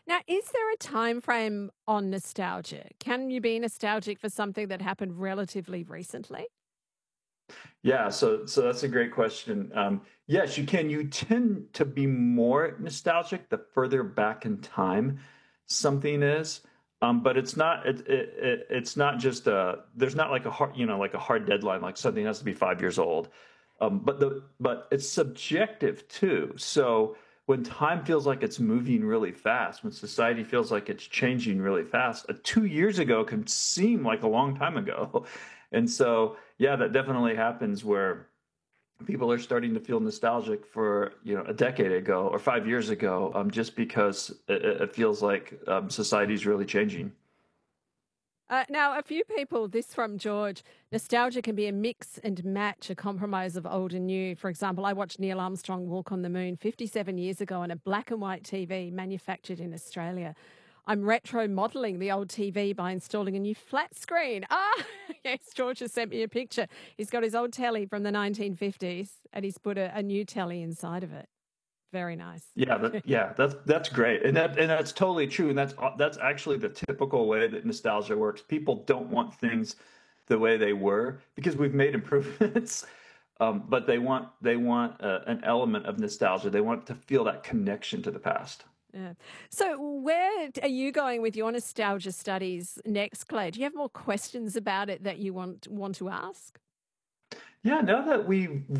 Now, is there a time frame on nostalgia? Can you be nostalgic for something that happened relatively recently? Yeah, so that's a great question. Yes, you can. You tend to be more nostalgic the further back in time something is, but it's not. It's not just there's not like a hard like a hard deadline like something has to be 5 years old. But it's subjective too. So when time feels like it's moving really fast, when society feels like it's changing really fast, 2 years ago can seem like a long time ago. And so, yeah, that definitely happens where people are starting to feel nostalgic for, a decade ago or 5 years ago, just because it feels like society's really changing. Now, a few people, this from George, nostalgia can be a mix and match, a compromise of old and new. For example, I watched Neil Armstrong walk on the moon 57 years ago on a black and white TV manufactured in Australia. I'm retro modeling the old TV by installing a new flat screen. Ah, yes, George has sent me a picture. He's got his old telly from the 1950s and he's put a new telly inside of it. Very nice. That's great, and that's totally true, and that's actually the typical way that nostalgia works. People don't want things the way they were because we've made improvements, but they want an element of nostalgia. They want to feel that connection to the past. Yeah. So, where are you going with your nostalgia studies next, Claire? Do you have more questions about it that you want to ask? Yeah, now that we